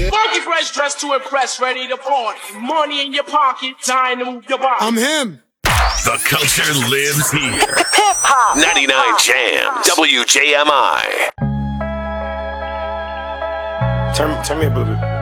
Funky fresh dressed to impress, ready to party. Money in your pocket, time to move your body. I'm him. The culture lives here. Hip-hop. 99 Jams. WJMI. Turn me up a little bit.